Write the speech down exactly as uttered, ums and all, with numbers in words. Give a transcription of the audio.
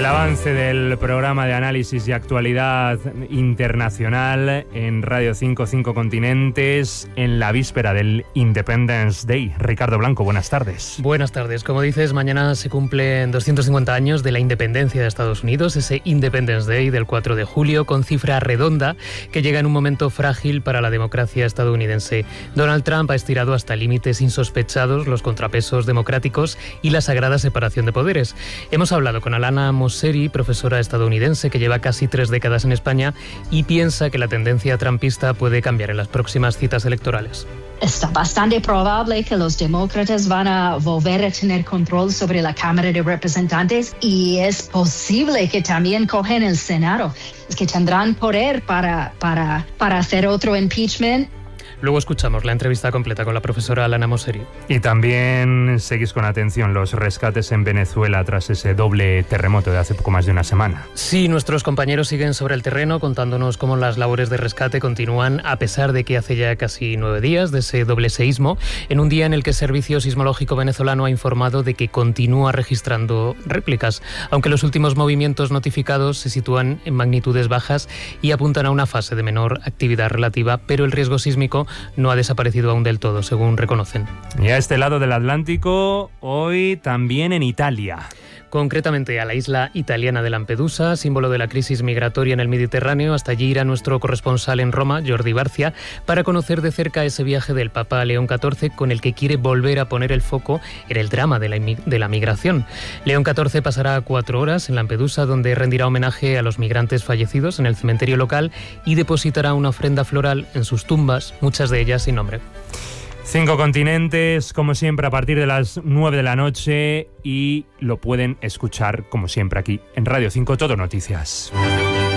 El avance del programa de análisis y actualidad internacional en Radio cinco, cinco continentes, en la víspera del Independence Day. Ricardo Blanco, buenas tardes. Buenas tardes. Como dices, mañana se cumplen doscientos cincuenta años de la independencia de Estados Unidos, ese Independence Day del cuatro de julio, con cifra redonda que llega en un momento frágil para la democracia estadounidense. Donald Trump ha estirado hasta límites insospechados los contrapesos democráticos y la sagrada separación de poderes. Hemos hablado con Alana Mosseri, profesora estadounidense que lleva casi tres décadas en España y piensa que la tendencia trumpista puede cambiar en las próximas citas electorales. Está bastante probable que los demócratas van a volver a tener control sobre la Cámara de Representantes y es posible que también cogen el Senado, que tendrán poder para, para, para hacer otro impeachment. Luego escuchamos la entrevista completa con la profesora Alana Mosseri. Y también seguís con atención los rescates en Venezuela tras ese doble terremoto de hace poco más de una semana. Sí, nuestros compañeros siguen sobre el terreno contándonos cómo las labores de rescate continúan a pesar de que hace ya casi nueve días de ese doble seísmo, en un día en el que el Servicio Sismológico venezolano ha informado de que continúa registrando réplicas, aunque los últimos movimientos notificados se sitúan en magnitudes bajas y apuntan a una fase de menor actividad relativa, pero el riesgo sísmico no ha desaparecido aún del todo, según reconocen. Y a este lado del Atlántico, hoy también en Italia. Concretamente a la isla italiana de Lampedusa, símbolo de la crisis migratoria en el Mediterráneo. Hasta allí irá nuestro corresponsal en Roma, Jordi Barcia, para conocer de cerca ese viaje del Papa León catorce, con el que quiere volver a poner el foco en el drama de la, de la migración. León catorce pasará cuatro horas en Lampedusa, donde rendirá homenaje a los migrantes fallecidos en el cementerio local y depositará una ofrenda floral en sus tumbas, muchas de ellas sin nombre. Cinco continentes, como siempre, a partir de las nueve de la noche, y lo pueden escuchar, como siempre, aquí en Radio cinco Todo Noticias.